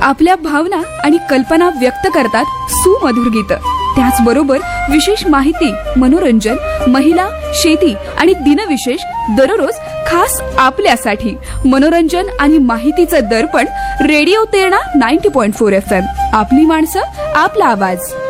आपल्या भावना आणि कल्पना व्यक्त करतात सुमधुर गीतं. त्याचबरोबर विशेष माहिती, मनोरंजन, महिला, शेती आणि दिनविशेष दररोज खास आपल्यासाठी. मनोरंजन आणि माहितीचं दर्पण रेडिओ तेरणा 90.4 FM. आपली माणसं, आपला आवाज.